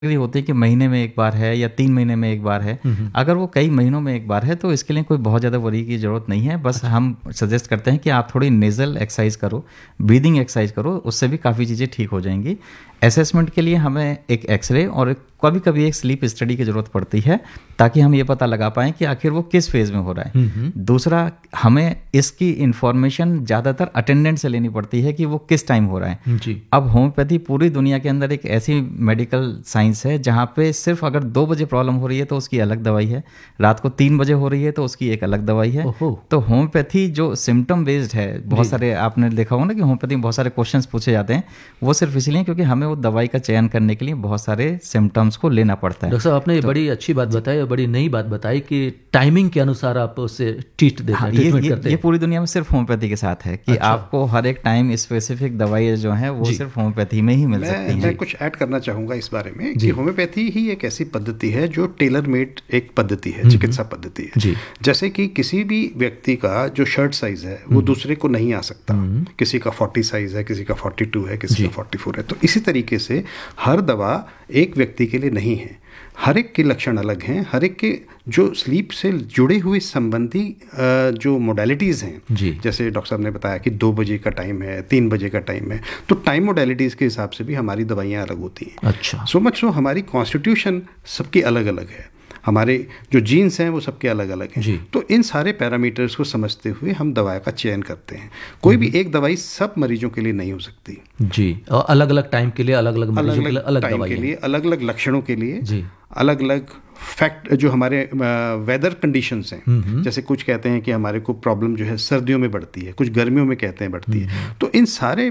होती है कि महीने में एक बार है या 3 महीने में एक बार है। अगर वो कई महीनों में एक बार है तो इसके लिए कोई बहुत ज़्यादा वरी की ज़रूरत नहीं है। बस हम सजेस्ट करते हैं कि आप थोड़ी नेज़ल एक्सरसाइज करो, ब्रीदिंग एक्सरसाइज करो, उससे भी काफ़ी चीज़ें ठीक हो जाएंगी। असेसमेंट के लिए हमें एक एक्सरे और कभी कभी एक स्लीप स्टडी की ज़रूरत पड़ती है ताकि हम ये पता लगा पाएँ कि आखिर वो किस फेज़ में हो रहा है। दूसरा, हमें इसकी इंफॉर्मेशन ज़्यादातर अटेंडेंट से लेनी पड़ती है कि वो किस टाइम हो रहा है जी। अब होम्योपैथी पूरी दुनिया के अंदर एक ऐसी मेडिकल साइंस है जहाँ पे सिर्फ अगर 2 बजे प्रॉब्लम हो रही है तो उसकी अलग दवाई है, रात को 3 बजे हो रही है तो उसकी एक अलग दवाई है। तो होम्योपैथी जो सिम्टम बेस्ड है, बहुत सारे आपने देखा होगा ना कि होम्योपैथी में बहुत सारे क्वेश्चंस पूछे जाते हैं, वो सिर्फ इसलिए क्योंकि हमें वो दवाई का चयन करने के लिए बहुत सारे सिम्टम्स को लेना पड़ता है। डॉक्टर साहब, आपने बड़ी अच्छी बात बताई और बड़ी नई बात बताई कि टाइमिंग के अनुसार आप उससे ट्रीट देते हैं, ट्रीटमेंट करते हैं। ये पूरी दुनिया में सिर्फ होम्योपैथी के साथ है कि आपको हर एक टाइम स्पेसिफिक दवाई जो है वो सिर्फ होम्योपैथी में ही मिल सकती है। मैं कुछ ऐड करना चाहूँगा इस बारे में कि होम्योपैथी ही एक ऐसी पद्धति है जो टेलर मेड एक पद्धति है, चिकित्सा पद्धति है। जैसे कि किसी भी व्यक्ति का जो शर्ट साइज है वो दूसरे को नहीं आ सकता। किसी का 40 साइज है, किसी का 42 है, किसी का 44 है। तो इसी तरीके से हर दवा एक व्यक्ति के लिए नहीं है, हर एक के लक्षण अलग हैं, हर एक के जो स्लीप से जुड़े हुए संबंधी जो मोडालिटीज़ हैं, जैसे डॉक्टर साहब ने बताया कि 2 बजे का टाइम है, 3 बजे का टाइम है, तो टाइम मोडालिटीज़ के हिसाब से भी हमारी दवाइयाँ अलग होती हैं। अच्छा, सो मच सो हमारी कॉन्स्टिट्यूशन सबकी अलग अलग है, हमारे जो जीन्स हैं वो सबके अलग अलग हैं। तो इन सारे पैरामीटर्स को समझते हुए हम दवा का चयन करते हैं। कोई भी एक दवाई सब मरीजों के लिए नहीं हो सकती जी, और अलग अलग टाइम के लिए अलग अलग मरीजों के लिए अलग टाइम के लिए, अलग अलग लक्षणों के लिए अलग अलग फैक्ट जो हमारे वेदर कंडीशंस हैं। जैसे कुछ कहते हैं कि हमारे को प्रॉब्लम जो है सर्दियों में बढ़ती है, कुछ गर्मियों में कहते हैं बढ़ती है। तो इन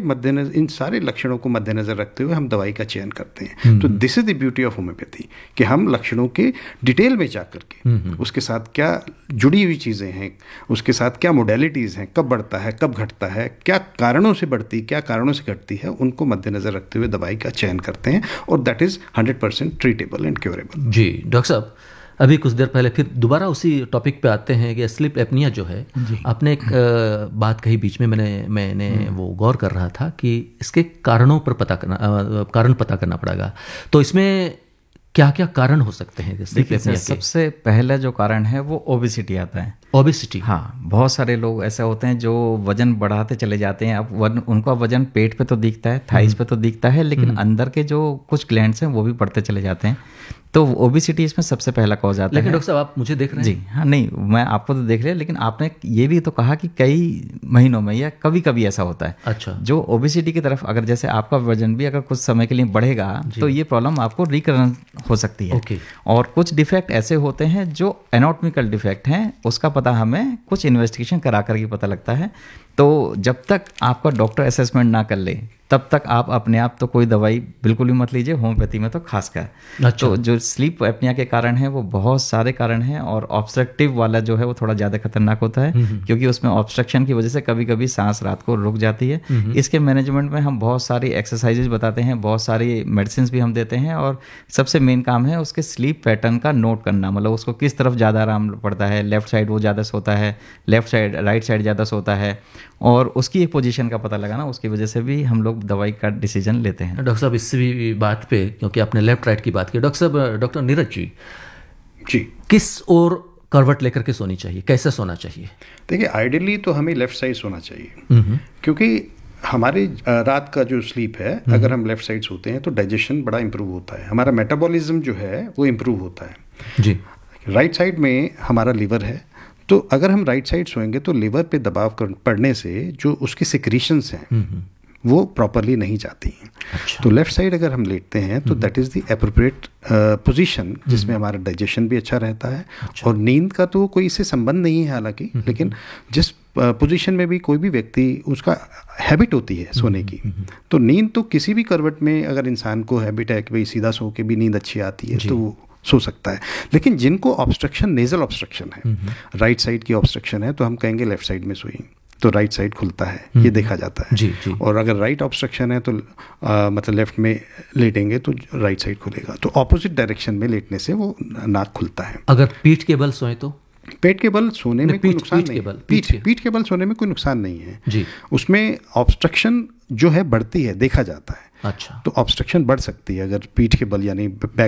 सारे लक्षणों को मद्देनजर रखते हुए हम दवाई का चयन करते हैं। तो this is the beauty of homeopathy कि हम लक्षणों के डिटेल में जा करके उसके साथ क्या जुड़ी हुई चीज़ें हैं, उसके साथ क्या मोडेलिटीज़ हैं, कब बढ़ता है, कब घटता है, क्या कारणों से बढ़ती, क्या कारणों से घटती है, उनको मद्देनजर रखते हुए दवाई का चयन करते हैं और that is 100% treatable and curable. Ji doctor साहब, अभी कुछ देर पहले फिर दोबारा उसी टॉपिक पे आते हैं कि स्लीप एपनिया जो है, आपने एक बात कही बीच में, मैंने वो गौर कर रहा था कि इसके कारणों पर कारण पता करना पड़ेगा। तो इसमें क्या क्या कारण हो सकते हैं स्लीप एपनिया के? सबसे पहला जो कारण है वो ओबेसिटी आता है। ओबेसिटी, हाँ, बहुत सारे लोग ऐसे होते हैं जो वजन बढ़ाते चले जाते हैं। अब उनका वजन पेट पे तो दिखता है, थाइस पे तो दिखता है, लेकिन अंदर के जो कुछ ग्लैंड्स हैं वो भी बढ़ते चले जाते हैं। तो ओबेसिटी इसमें सबसे पहला कॉज आता है। लेकिन डॉक्टर साहब, आप मुझे देख रहे हैं? जी हाँ, नहीं, मैं आपको तो देख रहा, लेकिन आपने ये भी तो कहा कि कई महीनों में या कभी कभी ऐसा होता है। अच्छा, जो ओबेसिटी की तरफ अगर जैसे आपका वजन भी अगर कुछ समय के लिए बढ़ेगा तो ये प्रॉब्लम आपको रिकरेंट हो सकती है। और कुछ डिफेक्ट ऐसे होते हैं जो एनाटॉमिकल डिफेक्ट हैं, उसका पता हमें कुछ इन्वेस्टिगेशन करा कर के पता लगता है। तो जब तक आपका डॉक्टर असेसमेंट ना कर ले तब तक आप अपने आप तो कोई दवाई बिल्कुल भी मत लीजिए, होम्योपैथी में तो खासकर। अच्छा। तो जो स्लीप एपनिया के कारण है वो बहुत सारे कारण हैं, और ऑब्स्ट्रक्टिव वाला जो है वो थोड़ा ज़्यादा खतरनाक होता है क्योंकि उसमें ऑब्स्ट्रक्शन की वजह से कभी कभी सांस रात को रुक जाती है। इसके मैनेजमेंट में हम बहुत सारी एक्सरसाइजेज बताते हैं, बहुत सारी मेडिसिन भी हम देते हैं, और सबसे मेन काम है उसके स्लीप पैटर्न का नोट करना। मतलब उसको किस तरफ ज़्यादा आराम पड़ता है, लेफ्ट साइड वो ज़्यादा सोता है, लेफ्ट साइड राइट साइड ज़्यादा सोता है, और उसकी एक पोजीशन का पता लगाना, उसकी वजह से भी हम लोग दवाई का डिसीजन लेते हैं। डॉक्टर साहब, इस भी बात पे, क्योंकि आपने लेफ्ट राइट की बात की, डॉक्टर साहब, डॉक्टर नीरज जी, किस ओर करवट लेकर के सोनी चाहिए, कैसे सोना चाहिए? देखिए, आइडियली तो हमें लेफ्ट साइड सोना चाहिए, क्योंकि हमारे रात का जो स्लीप है, अगर हम लेफ्ट साइड सोते हैं तो डाइजेशन बड़ा इंप्रूव होता है, हमारा मेटाबॉलिज्म जो है वो इंप्रूव होता है जी। राइट साइड में हमारा लीवर है, तो अगर हम राइट साइड सोएंगे तो लीवर पे दबाव पड़ने से जो उसकी सिक्रीशंस हैं वो प्रॉपरली नहीं जाती हैं। अच्छा। तो लेफ्ट साइड अगर हम लेटते हैं तो that is the appropriate position जिसमें हमारा डाइजेशन भी अच्छा रहता है। अच्छा। और नींद का तो कोई इससे संबंध नहीं है हालांकि, लेकिन जिस पोजीशन में भी कोई भी व्यक्ति, उसका हैबिट होती है सोने की, तो नींद तो किसी भी करवट में अगर इंसान को हैबिट है कि भाई सीधा सो के भी नींद अच्छी आती है तो वो सो सकता है। लेकिन जिनको ऑब्स्ट्रक्शन, नेजल ऑब्स्ट्रक्शन है, राइट साइड की ऑब्स्ट्रक्शन है, तो हम कहेंगे लेफ्ट साइड में सोइए, तो राइट साइड खुलता है, ये देखा जाता है। जी। और अगर राइट ऑब्स्ट्रक्शन है तो मतलब लेफ्ट में लेटेंगे तो राइट साइड खुलेगा। तो ऑपोजिट डायरेक्शन में लेटने से वो नाक खुलता है। अगर पीठ के बल सोए तो? पेट के बल सोने में कोई नुकसान नहीं है। पीठ के बल सोने में कोई नुकसान नहीं है जी। उसमें ऑब्स्ट्रक्शन जो है बढ़ती है, देखा जाता है, अच्छा, तो ऑब्स्ट्रक्शन बढ़ सकती है अगर पीठ के बल यानी बैक